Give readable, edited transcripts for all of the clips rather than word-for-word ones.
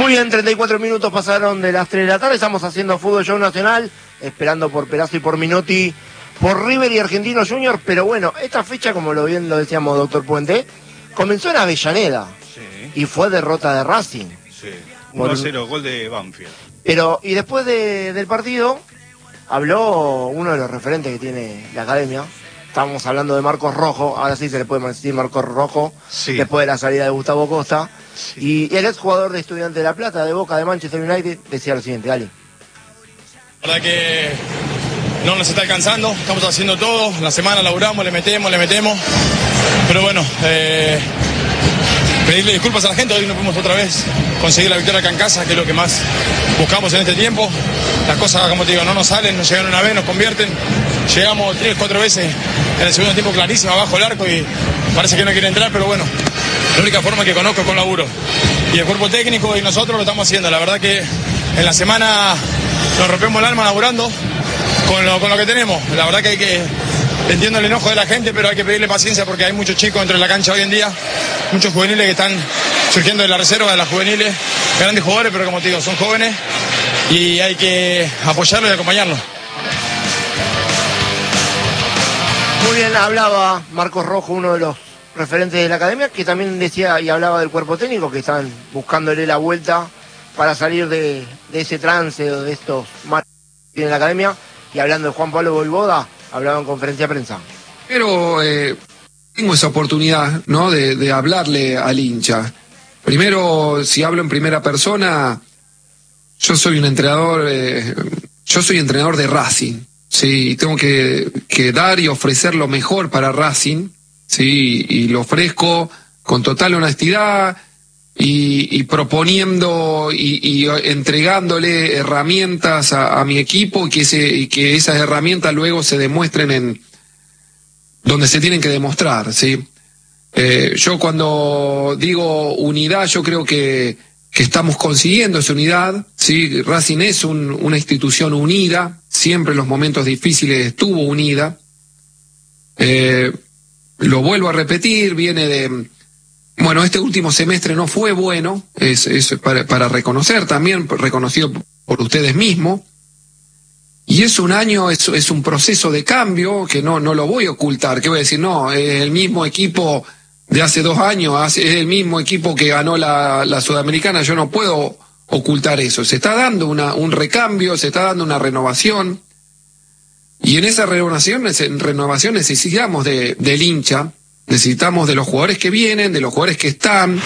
Muy bien, 34 minutos pasaron de las 3 de la tarde, estamos haciendo Fútbol Show Nacional, esperando por Perazzo y por Minotti, por River y Argentino Junior, pero bueno, esta fecha, como bien lo decíamos, doctor Puente, comenzó en Avellaneda, y fue derrota de Racing. Sí, 1-0, gol de Banfield. Pero, y después del partido, habló uno de los referentes que tiene la academia. Estábamos hablando de Marcos Rojo, ahora sí se le puede decir Marcos Rojo, sí, después de la salida de Gustavo Costa. Sí. Y el exjugador de Estudiantes de La Plata, de Boca, de Manchester United, decía lo siguiente, dale. La verdad que no nos está alcanzando, estamos haciendo todo, la semana laburamos, le metemos, pero bueno, pedirle disculpas a la gente, hoy no pudimos otra vez conseguir la victoria acá en casa, que es lo que más buscamos en este tiempo. Las cosas, como te digo, no nos salen, nos llegan una vez, nos convierten, llegamos 3, 4 veces en el segundo tiempo clarísimo abajo el arco y parece que no quiere entrar, pero bueno, la única forma que conozco es con laburo. Y el cuerpo técnico y nosotros lo estamos haciendo, la verdad que en la semana nos rompemos el alma laburando con lo que tenemos. La verdad que entiendo el enojo de la gente, pero hay que pedirle paciencia porque hay muchos chicos dentro de la cancha hoy en día, muchos juveniles que están surgiendo de la reserva de las juveniles, grandes jugadores, pero como te digo, son jóvenes y hay que apoyarlos y acompañarlos. Muy bien, hablaba Marcos Rojo, uno de los referentes de la academia, que también decía y hablaba del cuerpo técnico, que están buscándole la vuelta para salir de ese trance o de estos malos que tiene la academia. Y hablando de Juan Pablo Voivoda, hablaba en conferencia de prensa. Pero tengo esa oportunidad, ¿no?, de hablarle al hincha. Primero, si hablo en primera persona, yo soy un entrenador, yo soy entrenador de Racing, sí, y tengo que dar y ofrecer lo mejor para Racing, sí, y lo ofrezco con total honestidad y proponiendo y entregándole herramientas a mi equipo y que esas herramientas luego se demuestren en donde se tienen que demostrar, ¿sí? Yo cuando digo unidad, yo creo que estamos consiguiendo esa unidad, ¿sí? Racing es una institución unida, siempre en los momentos difíciles estuvo unida. Lo vuelvo a repetir, viene de... Bueno, este último semestre no fue bueno, es para reconocer también, reconocido por ustedes mismos. Y es un año, es un proceso de cambio que no lo voy a ocultar. ¿Qué voy a decir? No, es el mismo equipo de hace 2 años, es el mismo equipo que ganó la Sudamericana. Yo no puedo ocultar eso. Se está dando un recambio, se está dando una renovación. Y en esa renovación necesitamos del hincha, necesitamos de los jugadores que vienen, de los jugadores que están.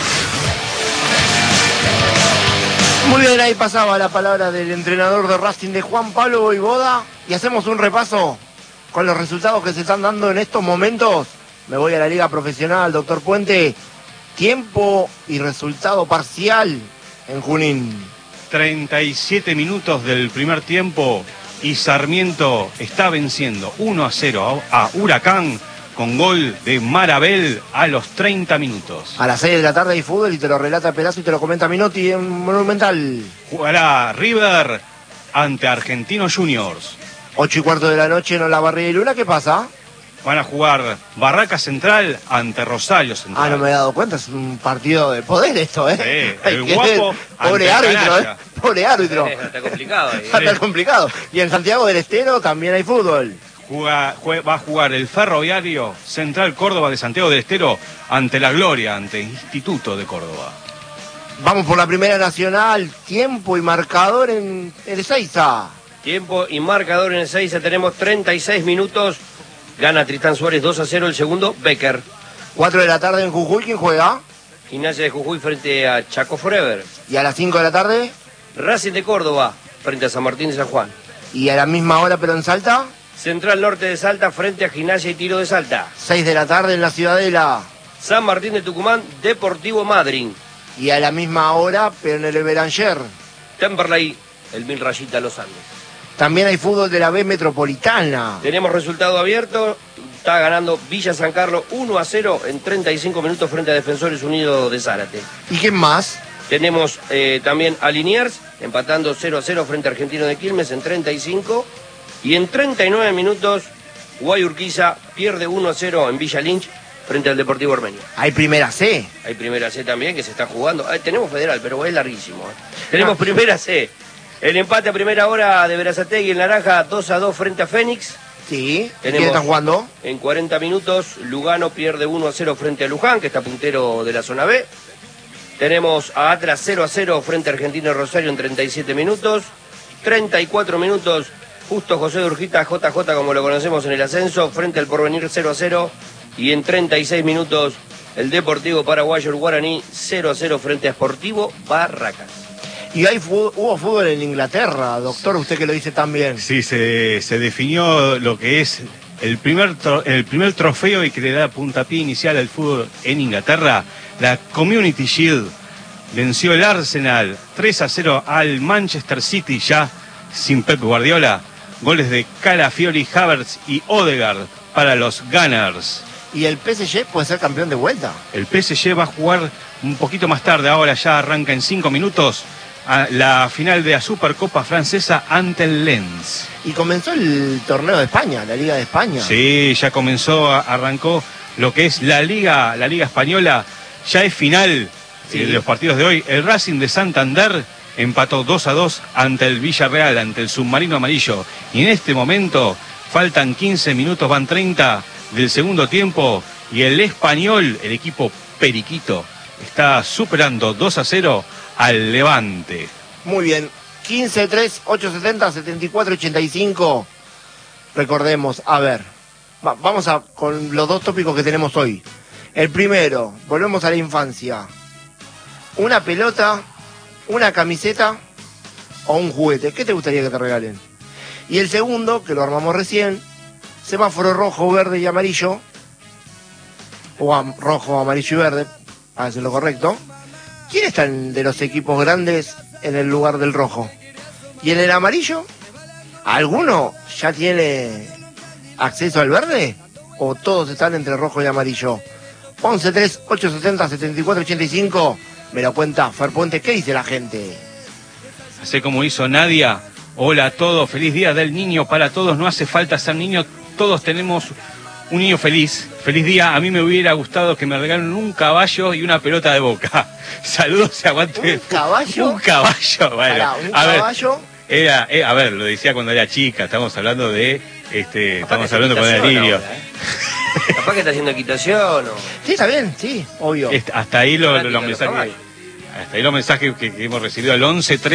Muy bien, ahí pasaba la palabra del entrenador de Racing, de Juan Pablo Voivoda, y hacemos un repaso con los resultados que se están dando en estos momentos. Me voy a la liga profesional, doctor Puente. Tiempo y resultado parcial en Junín. 37 minutos del primer tiempo y Sarmiento está venciendo 1-0 a Huracán con gol de Marabel a los 30 minutos. A las 6 de la tarde hay fútbol y te lo relata Perazzo y te lo comenta Minotti en Monumental. Jugará River ante Argentinos Juniors. 8:15 de la noche en Olavarría y Luna, ¿qué pasa? Van a jugar Barraca Central ante Rosario Central. Ah, no me he dado cuenta, es un partido de poder esto, ¿eh? Sí, el guapo pobre ante el árbitro, canalla. Pobre árbitro. Está complicado ahí. Está complicado. Y en Santiago del Estero también hay fútbol. Va a jugar el Ferroviario Central Córdoba de Santiago del Estero ante La Gloria, ante Instituto de Córdoba. Vamos por la Primera Nacional, tiempo y marcador en Ezeiza. Tiempo y marcador en Ezeiza, tenemos 36 minutos. Gana Tristán Suárez 2-0, el segundo, Becker. 4 de la tarde en Jujuy, ¿quién juega? Gimnasia de Jujuy frente a Chaco Forever. Y a las 5 de la tarde. Racing de Córdoba frente a San Martín de San Juan. Y a la misma hora, pero en Salta. Central Norte de Salta frente a Gimnasia y Tiro de Salta. 6 de la tarde en la Ciudadela. San Martín de Tucumán, Deportivo Madryn. Y a la misma hora, pero en el Beranger. Temperley, el Mil Rayita Los Andes. También hay fútbol de la B Metropolitana. Tenemos resultado abierto. Está ganando Villa San Carlos 1-0 en 35 minutos frente a Defensores Unidos de Zárate. ¿Y quién más? Tenemos también a Liniers empatando 0-0 frente a Argentino de Quilmes en 35. Y en 39 minutos, Guayurquiza pierde 1-0 en Villa Lynch frente al Deportivo Ormeño. Hay primera C. Hay primera C también que se está jugando. Tenemos federal, pero es larguísimo. Tenemos primera C. El empate a primera hora de Berazategui en Naranja, 2-2 frente a Fénix. Sí. ¿Quién está jugando? En 40 minutos, Lugano pierde 1-0 frente a Luján, que está puntero de la zona B. Tenemos a Atlas 0-0 frente a Argentino Rosario en 37 minutos. 34 minutos, Justo José de Urquita, JJ como lo conocemos en el ascenso, frente al Porvenir 0-0. Y en 36 minutos, el Deportivo Paraguayo, el Guaraní 0-0 frente a Sportivo Barracas. Y ahí hubo fútbol en Inglaterra, doctor, usted que lo dice tan bien. Sí, se definió lo que es el primer trofeo y que le da puntapié inicial al fútbol en Inglaterra. La Community Shield venció el Arsenal 3-0 al Manchester City, ya sin Pep Guardiola. Goles de Calafiori, Havertz y Odegaard para los Gunners. ¿Y el PSG puede ser campeón de vuelta? El PSG va a jugar un poquito más tarde, ahora ya arranca en 5 minutos. A la final de la Supercopa Francesa ante el Lens. Y comenzó el torneo de España, la Liga de España. Sí, ya comenzó, arrancó lo que es la Liga Española. Ya es final de los partidos de hoy. El Racing de Santander empató 2-2 ante el Villarreal, ante el Submarino Amarillo. Y en este momento faltan 15 minutos, van 30 del segundo tiempo. Y el Español, el equipo periquito, está superando 2-0 al Levante. Muy bien, 15-3, 870-74-85. Recordemos, a ver, vamos con los dos tópicos que tenemos hoy. El primero, volvemos a la infancia. Una pelota, una camiseta o un juguete. ¿Qué te gustaría que te regalen? Y el segundo, que lo armamos recién, semáforo rojo, verde y amarillo. O rojo, amarillo y verde, para hacer lo correcto. ¿Quién está de los equipos grandes en el lugar del rojo? ¿Y en el amarillo? ¿Alguno ya tiene acceso al verde? ¿O todos están entre rojo y amarillo? 11-3-870-74-85. Me lo cuenta Fer Puente. ¿Qué dice la gente? Así como hizo Nadia. Hola a todos, feliz día del niño para todos. No hace falta ser niño, todos tenemos un niño feliz. Feliz día, a mí me hubiera gustado que me regalen un caballo y una pelota de Boca. Saludos y aguante. ¿Un caballo? Un caballo, bueno. Pará, ¿un caballo? A ver, lo decía cuando era chica, estamos hablando de estamos hablando cuando era niño. Capaz que está haciendo equitación o... Sí, está bien, sí, obvio. Hasta ahí los mensajes. Hasta ahí los mensajes que hemos recibido al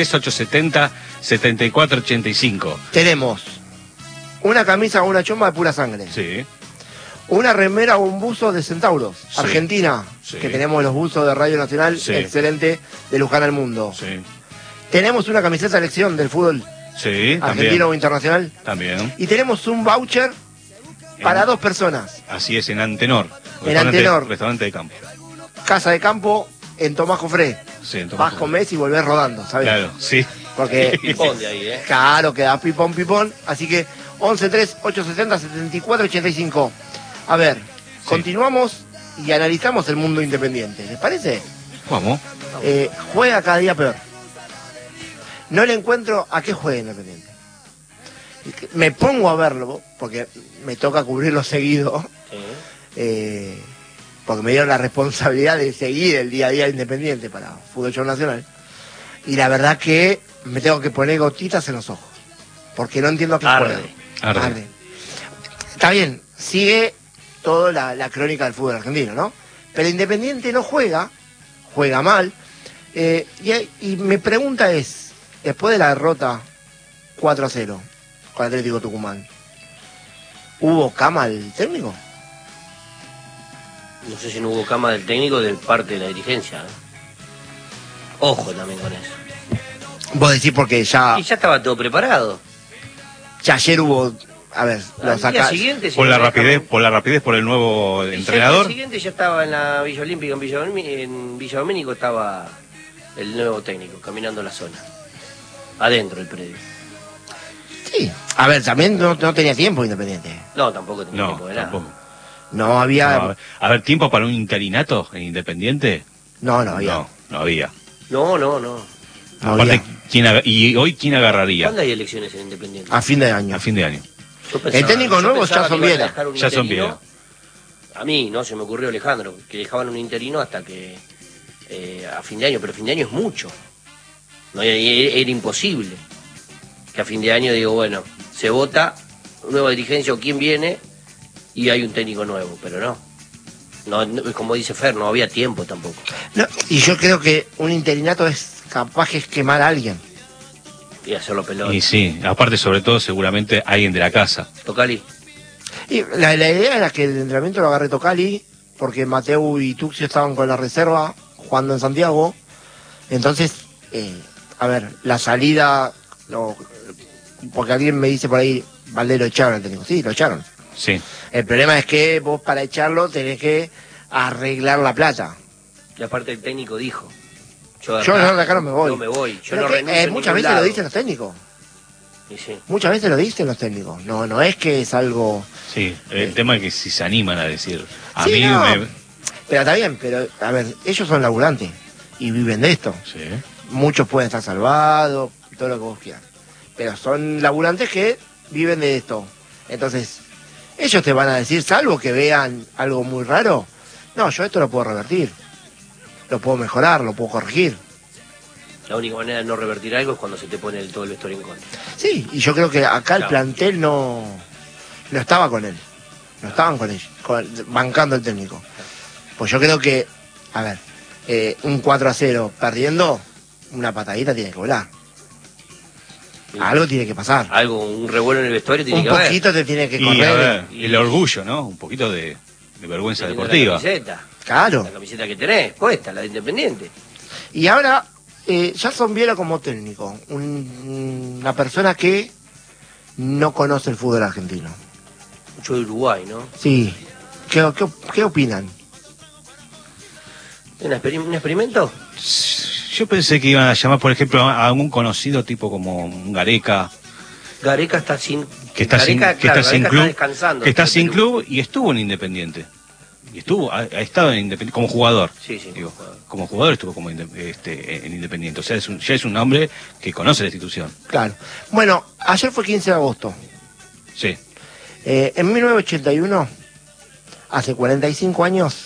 11-3870-7485. Tenemos una camisa o una chomba de pura sangre. Sí. Una remera o un buzo de Centauros, Sí. Argentina, Sí. que tenemos los buzos de Radio Nacional, Sí. excelente, de Luján al Mundo. Sí. Tenemos una camiseta de selección del fútbol Sí, argentino o internacional. También. Y tenemos un voucher para 2 personas. Así es, en Antenor. En Antenor. Restaurante de campo. Casa de campo en Tomás Jofré. Sí, en Tomás Vas, comés y volvés rodando, ¿sabes? Claro, sí. Porque, Pipón de ahí, claro, queda pipón. Así que 11-3-870-74-85. A ver, continuamos y analizamos el mundo independiente. ¿Les parece? ¿Cómo? Juega cada día peor. No le encuentro a qué juega Independiente. Me pongo a verlo, porque me toca cubrirlo seguido. Porque me dieron la responsabilidad de seguir el día a día Independiente para Fútbol Show Nacional. Y la verdad que me tengo que poner gotitas en los ojos. Porque no entiendo a qué juega. Arde. Está bien, sigue toda la crónica del fútbol argentino, ¿no? Pero Independiente no juega mal. Y mi pregunta es, después de la derrota 4-0 con Atlético Tucumán, ¿hubo cama al técnico? No sé si no hubo cama del técnico de parte de la dirigencia. Ojo también con eso. Vos decís porque ya... Y ya estaba todo preparado. Ya ayer hubo... A ver, lo Al día saca... siguiente... Por la rapidez por el nuevo entrenador. Al día siguiente ya estaba en la Villa Olímpica, en Villa Domínico estaba el nuevo técnico, caminando la zona. Adentro del predio. Sí. A ver, también no tenía tiempo Independiente. No, tampoco tenía No, tiempo de nada. tampoco. No había... No, a ver, ¿tiempo para un interinato en Independiente? No había. No había. No. No Aparte, había. ¿y hoy quién agarraría? ¿Cuándo hay elecciones en Independiente? A fin de año. A fin de año. Yo pensaba- El técnico yo nuevo pensaba ya son que iban a Viera. dejar un Ya son interino Viera. a mí, ¿no? Se me ocurrió Alejandro, que dejaban un interino hasta que a fin de año, pero fin de año es mucho. No, era imposible que a fin de año digo, bueno, se vota nueva dirigencia o quién viene y hay un técnico nuevo, pero no, como dice Fer, no había tiempo tampoco. No, y yo creo que un interinato es capaz de quemar a alguien. Y hacerlo pelota. Y sí, aparte sobre todo seguramente alguien de la casa. Tocali. Y la idea era que el entrenamiento lo agarre Tocali, porque Mateu y Tuxio estaban con la reserva jugando en Santiago. Entonces, a ver, la salida, porque alguien me dice por ahí, Valdés lo echaron al técnico. Sí, lo echaron. Sí. El problema es que vos para echarlo tenés que arreglar la plata. Y aparte el técnico dijo, yo de acá no me voy. No me voy, yo pero no renuncio en muchas ningún veces lado. lo dicen los técnicos. Y sí. Muchas veces lo dicen los técnicos. No es que es algo... Sí, el tema es que si se animan a decir, a Sí, mí no, me... pero está bien, pero a ver, ellos son laburantes y viven de esto. Sí. Muchos pueden estar salvados, todo lo que vos quieras. Pero son laburantes que viven de esto. Entonces, ellos te van a decir, salvo que vean algo muy raro, no, yo esto lo puedo revertir. Lo puedo mejorar, lo puedo corregir. La única manera de no revertir algo es cuando se te pone todo el vestuario en contra. Sí, y yo creo que acá el Claro. plantel no estaba con él. No estaban con él, bancando el técnico. Pues yo creo que, a ver, un 4-0 perdiendo, una patadita tiene que volar. Algo tiene que pasar. Algo, un revuelo en el vestuario tiene Un que haber. poquito te tiene que Y, a correr. ver, el orgullo, ¿no? Un poquito de vergüenza Teniendo deportiva. Claro. La camiseta que tenés, puesta, la de Independiente. Y ahora, Jason Viera como técnico, una persona que no conoce el fútbol argentino. Mucho de Uruguay, ¿no? Sí. ¿Qué opinan? ¿Un experimento? Yo pensé que iban a llamar, por ejemplo, a algún conocido tipo como un Gareca, Gareca está sin... que está sin Gareca club, descansando. que está en sin Perú. club y estuvo en Independiente. Y ha estado en Independiente como jugador. Sí, sí. Digo, como jugador estuvo como en Independiente. O sea, ya es un hombre que conoce la institución. Claro. Bueno, ayer fue 15 de agosto. Sí. En 1981, hace 45 años,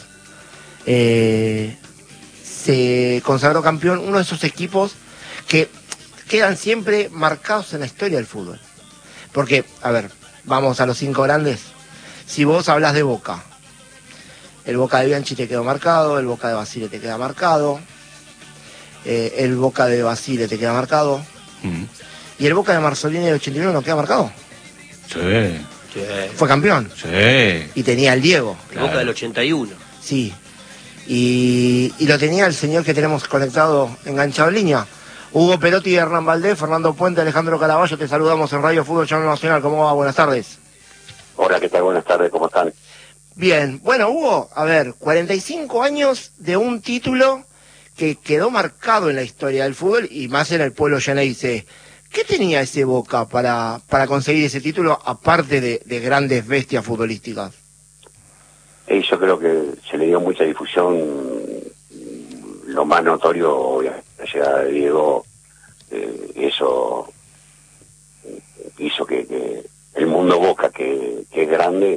se consagró campeón uno de esos equipos que quedan siempre marcados en la historia del fútbol. Porque, a ver, vamos a los 5 grandes. Si vos hablas de Boca, el Boca de Bianchi te quedó marcado, el Boca de Basile te queda marcado, el Boca de Basile te queda marcado, y el Boca de Marzolini del 81 no queda marcado. Sí. Sí. Fue campeón. Sí. Y tenía el Diego. El Boca del 81. Sí. Y lo tenía el señor que tenemos conectado, enganchado en línea. Hugo Perotti, Hernán Valdés, Fernando Puente, Alejandro Caraballo, te saludamos en Radio Fútbol Channel Nacional. ¿Cómo va? Buenas tardes. Hola, ¿qué tal? Buenas tardes, ¿cómo están? Bien. Bueno, Hugo, a ver, 45 años de un título que quedó marcado en la historia del fútbol y más en el pueblo llaneise. ¿Qué tenía ese Boca para conseguir ese título, aparte de grandes bestias futbolísticas? Yo creo que se le dio mucha difusión, lo más notorio, obviamente, la llegada de Diego, eso hizo que el mundo Boca, que es grande,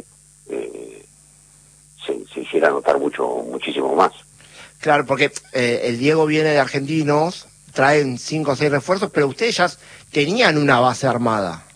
se hiciera notar muchísimo más. Claro, porque el Diego viene de Argentinos, traen 5 o 6 refuerzos, pero ustedes ya tenían una base armada.